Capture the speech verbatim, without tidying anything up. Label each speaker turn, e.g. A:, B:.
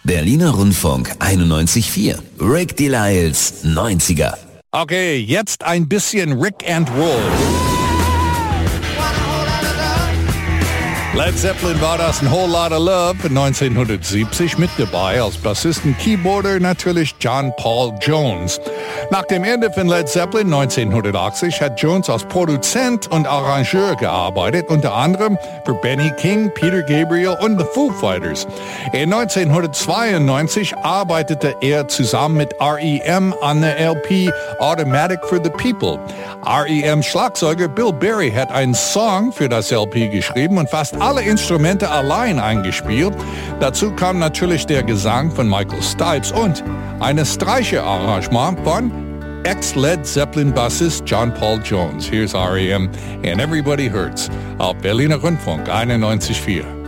A: Berliner Rundfunk einundneunzig Komma vier. Rick Delisles neunziger.
B: Okay, jetzt ein bisschen Rick and Roll. Led Zeppelin war das ein Whole Lotta Love neunzehnhundertsiebzig mit dabei, als Bassisten Keyboarder natürlich John Paul Jones. Nach dem Ende von Led Zeppelin neunzehnhundertachtzig hat Jones als Produzent und Arrangeur gearbeitet, unter anderem für Benny King, Peter Gabriel und The Foo Fighters. In neunzehnhundertzweiundneunzig arbeitete er zusammen mit R E M an der L P Automatic for the People. R E M-Schlagzeuger Bill Berry hat einen Song für das L P geschrieben und fast alle Instrumente allein eingespielt. Dazu kam natürlich der Gesang von Michael Stipe und ein Streicherarrangement von ex-Led Zeppelin-Bassist John Paul Jones. Here's R E M and Everybody Hurts auf Berliner Rundfunk einundneunzig Komma vier.